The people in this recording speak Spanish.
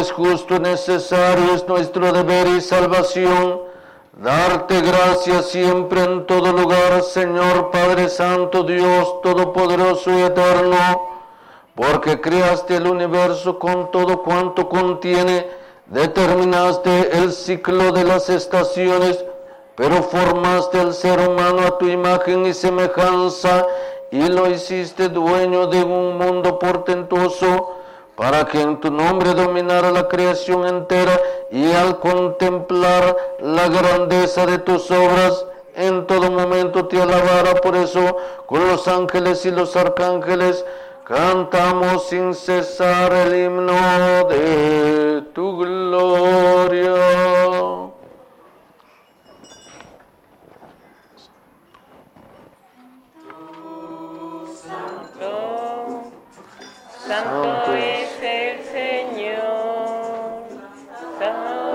es justo y necesario, es nuestro deber y salvación. Darte gracias siempre en todo lugar, Señor Padre Santo, Dios Todopoderoso y Eterno, porque creaste el universo con todo cuanto contiene, determinaste el ciclo de las estaciones, pero formaste al ser humano a tu imagen y semejanza, y lo hiciste dueño de un mundo portentoso, para que en tu nombre dominara la creación entera, y al contemplar la grandeza de tus obras, en todo momento te alabara. Por eso, con los ángeles y los arcángeles, cantamos sin cesar el himno de